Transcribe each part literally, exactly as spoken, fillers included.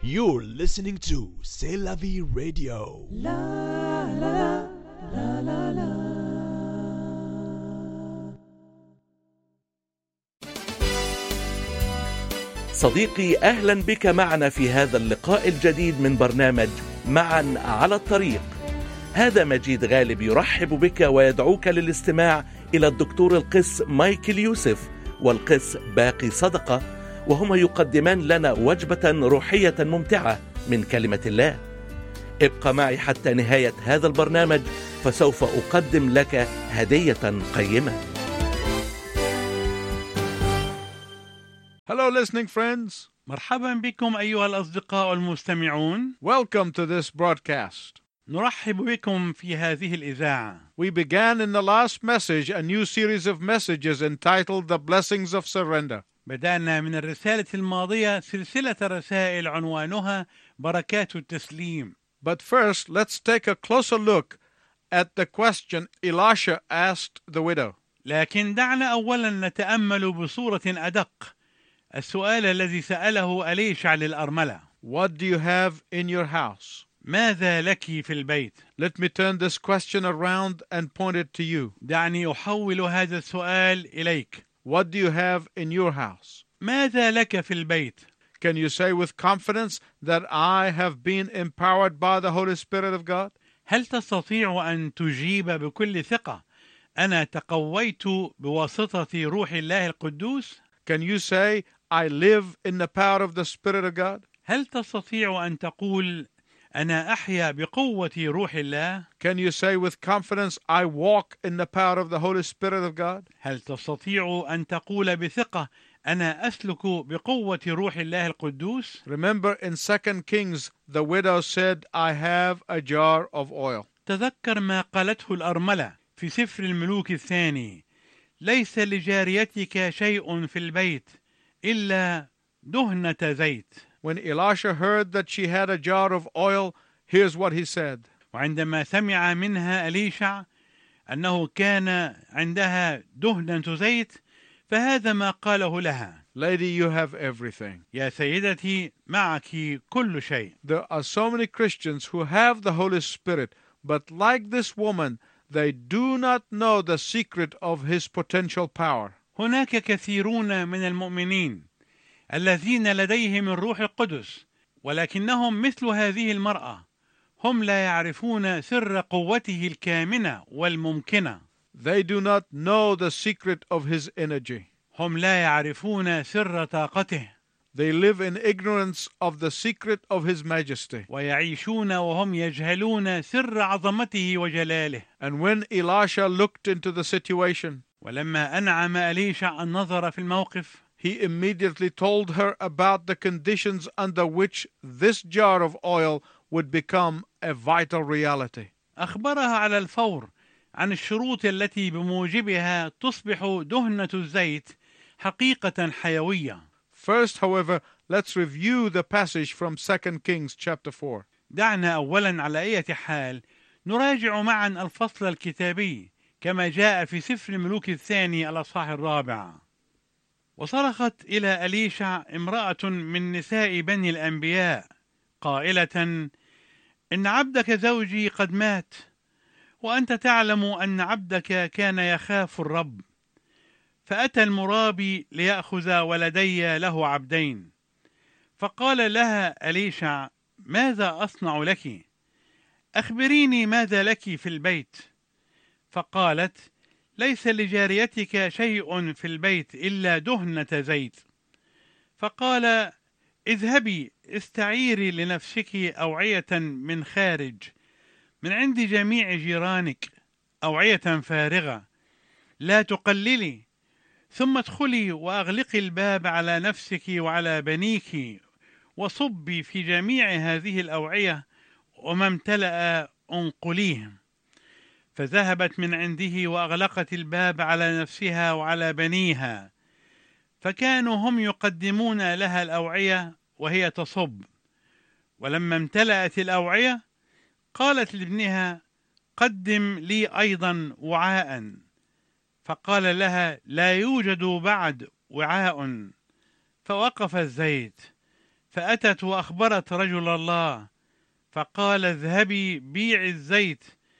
You're listening to C'est la vie radio. La la la la la. صديقي، أهلا بك معنا في هذا اللقاء الجديد من برنامج معا على الطريق. هذا مجيد غالب يرحب بك ويدعوك للاستماع إلى الدكتور القس مايكل يوسف والقس باقي صدقة، وهما يقدمان لنا وجبة روحية ممتعة من كلمة الله. ابقى معي حتى نهاية هذا البرنامج، فسوف أقدم لك هدية قيمة. Hello listening friends. مرحبا بكم أيها الأصدقاء المستمعون. Welcome to this broadcast. نرحب بكم في هذه الإذاعة. We began in the last message a new series of messages entitled The Blessings of Surrender. بدأنا من الرسالة الماضية سلسلة رسائل عنوانها بركات التسليم. But first, let's take a closer look at the question Elisha asked the widow. لكن دعنا أولا نتأمل بصورة أدق السؤال الذي سأله أليشع للأرملة. What do you have in your house? ماذا لك في البيت؟ Let me turn this question around and point it to you. دعني أحول هذا السؤال إليك. What do you have in your house? ماذا لك في البيت؟ Can you say with confidence that I have been empowered by the Holy Spirit of God? هل تستطيع أن تجيب بكل ثقة أنا تقويت بواسطة روح الله القدوس؟ Can you say I live in the power of the Spirit of God? هل تستطيع أن تقول أنا أحيا بقوة روح الله؟ Can you say with confidence I walk in the power of the Holy Spirit of God? هل تستطيع أن تقول بثقة أنا أسلك بقوة روح الله القدوس؟ Remember in Second Kings the widow said I have a jar of oil. تذكر ما قالته الأرملة في سفر الملوك الثاني: ليس لجاريتك شيء في البيت إلا دهنة زيت. When Elisha heard that she had a jar of oil, here's what he said. وعندما سمع منها أليشع أنه كان عندها دهنة زيت، فهذا ما قاله لها: Lady, you have everything. يا سيدتي معك كل شيء. There are so many Christians who have the Holy Spirit, but like this woman, they do not know the secret of his potential power. هناك كثيرون من المؤمنين الذين لديهم الروح القدس، ولكنهم مثل هذه المرأة، هم لا يعرفون سر قوته الكامنة والممكنة. They do not know the secret of his energy. هم لا يعرفون سر طاقته. They live in ignorance of the secret of his majesty. ويعيشون وهم يجهلون سر عظمته وجلاله. And when Elisha looked into the situation, ولما أنعم أليشع النظر في الموقف، he immediately told her about the conditions under which this jar of oil would become a vital reality. أخبرها على الفور عن الشروط التي بموجبها تصبح دهنة الزيت حقيقة حيوية. First, however, let's review the passage from Second Kings chapter four. دعنا أولا على أي حال نراجع معا الفصل الكتابي كما جاء في سفر الملوك الثاني الأصحاح الرابع. وصرخت إلى أليشع امرأة من نساء بني الأنبياء قائلة: إن عبدك زوجي قد مات، وأنت تعلم أن عبدك كان يخاف الرب، فأتى المرابي ليأخذ ولدي له عبدين. فقال لها أليشع: ماذا أصنع لك؟ أخبريني ماذا لك في البيت. فقالت: ليس لجاريتك شيء في البيت إلا دهنة زيت. فقال: اذهبي استعيري لنفسك أوعية من خارج من عند جميع جيرانك، أوعية فارغة لا تقللي، ثم ادخلي وأغلقي الباب على نفسك وعلى بنيك، وصبي في جميع هذه الأوعية، وما امتلأ انقليه. فذهبت من عنده وأغلقت الباب على نفسها وعلى بنيها، فكانوا هم يقدمون لها الأوعية وهي تصب. ولما امتلأت الأوعية قالت لابنها: قدم لي أيضا وعاء. فقال لها: لا يوجد بعد وعاء. فوقف الزيت، فأتت وأخبرت رجل الله فقال اذهبي بيعي الزيت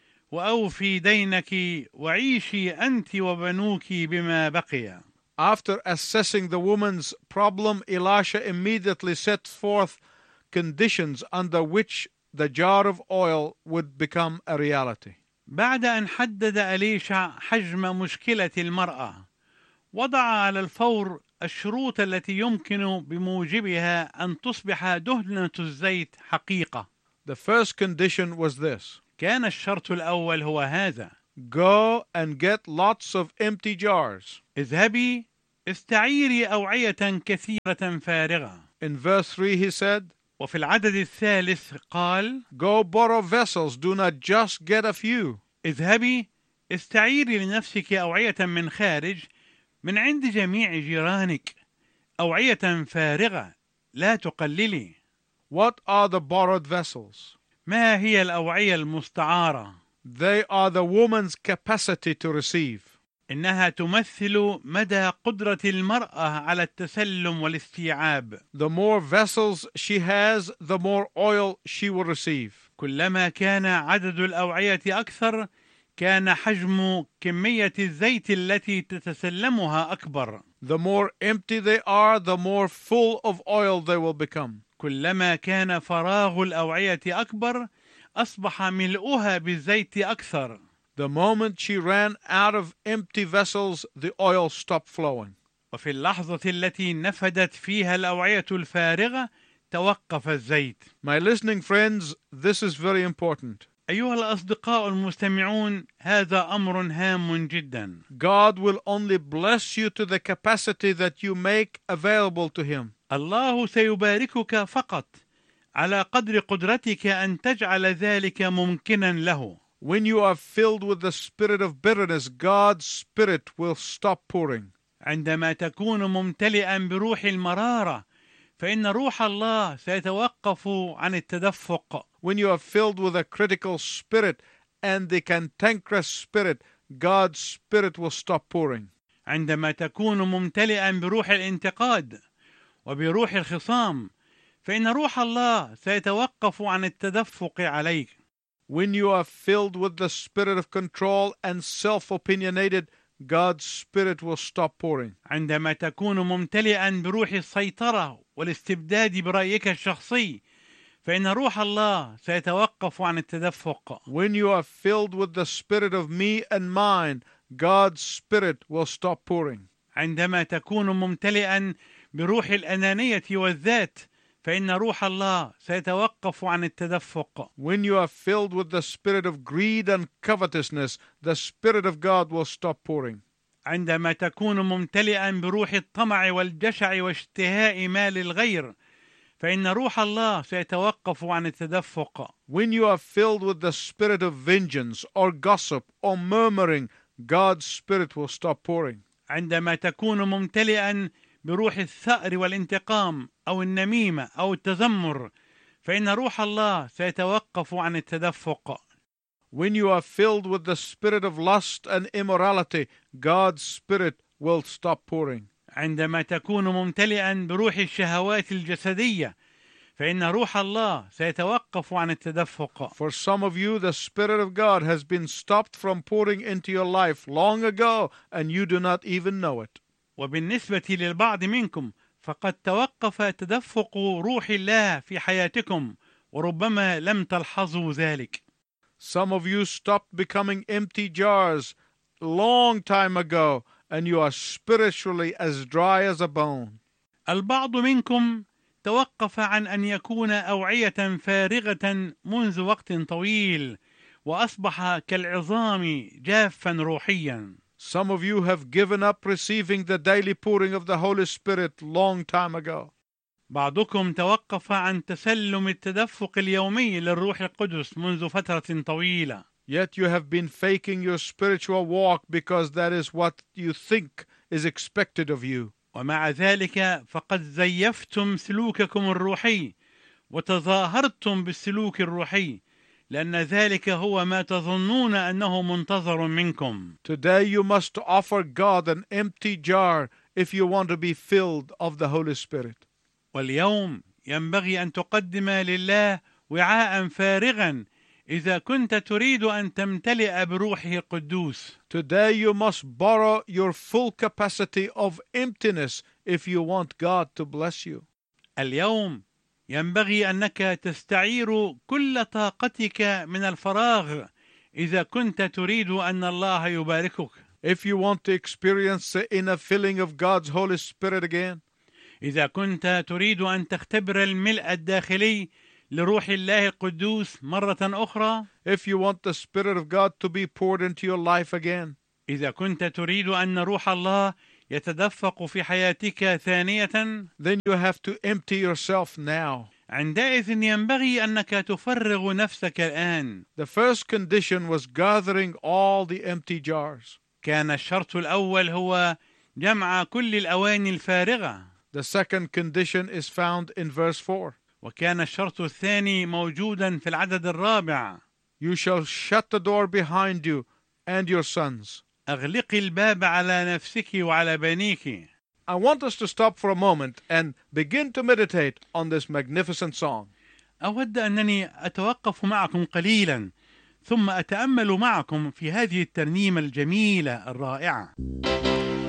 وأوفي دينك وعيشي أنت وبنوك بما بقي. After assessing the woman's problem, Elisha immediately set forth conditions under which the jar of oil would become a reality. بعد أن حدد أليشع حجم مشكلة المرأة، وضع على الفور الشروط التي يمكن بموجبها أن تصبح دهنة الزيت حقيقة. The first condition was this: كان الشرط الأول هو هذا: go and get lots of empty jars. اذهبي استعيري أوعية كثيرة فارغة. In verse three he said, وفي العدد الثالث قال: go borrow vessels, do not just get a few. اذهبي استعيري لنفسك أوعية من خارج من عند جميع جيرانك، أوعية فارغة لا تقللي. What are the borrowed vessels? ما هي الأوعية المستعارة؟ They are the woman's capacity to receive. إنها تمثل مدى قدرة المرأة على التسلم والاستيعاب. The more vessels she has, the more oil she will receive. كلما كان عدد الأوعية أكثر، كان حجم كمية الزيت التي تتسلمها أكبر. The more empty they are, the more full of oil they will become. كلما كان فراغ الأوعية أكبر، أصبح ملؤها بالزيت أكثر. The moment she ran out of empty vessels, the oil stopped flowing. وفي اللحظة التي نفدت فيها الأوعية الفارغة، توقف الزيت. My listening friends, this is very important. أيها الأصدقاء المستمعون، هذا أمر هام جدا. God will only bless you to the capacity that you make available to Him. الله سيباركك فقط على قدر قدرتك أن تجعل ذلك ممكنا له. When you are filled with the spirit of bitterness, God's spirit will stop pouring. عندما تكون ممتلئا بروح المرارة، فإن روح الله سيتوقف عن التدفق. When you are filled with a critical spirit and the cantankerous spirit, God's spirit will stop pouring. عندما تكون ممتلئا بروح الانتقاد وبروح الخصام، فإن روح الله سيتوقف عن التدفق عليك. When you are filled with the spirit of control and self-opinionated, God's spirit will stop pouring. عندما تكون ممتلئا بروح السيطرة والاستبداد برأيك الشخصي، فإن روح الله سيتوقف عن التدفق. When you are filled with the spirit of me and mine, God's spirit will stop pouring. عندما تكون ممتلئا بروح الأنانية والذات، فإن روح الله سيتوقف عن التدفق. When you are filled with the spirit of greed and covetousness, the Spirit of God will stop pouring. عندما تكون ممتلئا بروح الطمع والجشع واشتهاء مال الغير، فإن روح الله سيتوقف عن التدفق. When you are filled with the spirit of vengeance or gossip or murmuring, God's Spirit will stop pouring. عندما تكون ممتلئا بروح الثأر والانتقام أو النميمة أو التذمر، فإن روح الله سيتوقف عن التدفق. When you are filled with the spirit of lust and immorality, God's Spirit will stop pouring. عندما تكون ممتلئا بروح الشهوات الجسدية، فإن روح الله سيتوقف عن التدفق. For some of you, the Spirit of God has been stopped from pouring into your life long ago, and you do not even know it. وبالنسبة للبعض منكم، فقد توقف تدفق روح الله في حياتكم، وربما لم تلحظوا ذلك. Some of you stopped becoming empty jars long time ago, and you are spiritually as dry as a bone. البعض منكم توقف عن أن يكون أوعية فارغة منذ وقت طويل، وأصبح كالعظام جافا روحيا. Some of you have given up receiving the daily pouring of the Holy Spirit long time ago. بعضكم توقف عن تسلم التدفق اليومي للروح القدس منذ فترة طويلة. Yet you have been faking your spiritual walk because that is what you think is expected of you. ومع ذلك فقد زيفتم سلوككم الروحي وتظاهرتم بالسلوك الروحي، لأن ذلك هو ما تظنون أنه منتظر منكم. Today you must offer God an empty jar if you want to be filled of the Holy Spirit. واليوم ينبغي أن تقدم لله وعاء فارغا إذا كنت تريد أن تمتلئ بروحه القدوس. Today you must borrow your full capacity of emptiness if you want God to bless you. اليوم ينبغي أنك تستعير كل طاقتك من الفراغ إذا كنت تريد أن الله يباركك. If you want to experience the inner filling of God's Holy Spirit again, إذا كنت تريد أن تختبر الملء الداخلي لروح الله القدوس مرة أخرى، if you want the Spirit of God to be poured into your life again, إذا كنت تريد أن روح الله يتدفق في حياتك ثانية، then you have to empty yourself now. عندئذ ينبغي أنك تفرغ نفسك الآن. The first condition was gathering all the empty jars. كان الشرط الأول هو جمع كل الأواني الفارغة. The second condition is found in verse four. وكان الشرط الثاني موجودا في العدد الرابع. You shall shut the door behind you and your sons. أغلق الباب على نفسك وعلى بنيك. I want us to stop for a moment and begin to meditate on this magnificent song. أود أنني أتوقف معكم قليلا ثم أتأمل معكم في هذه الترنيمة الجميلة الرائعة.